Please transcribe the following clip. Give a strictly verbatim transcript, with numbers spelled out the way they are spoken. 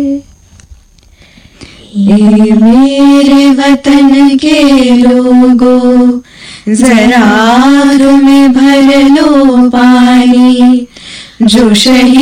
ये मेरे वतन के लोगों, जरा आँख में भर लो पानी, जो शहीद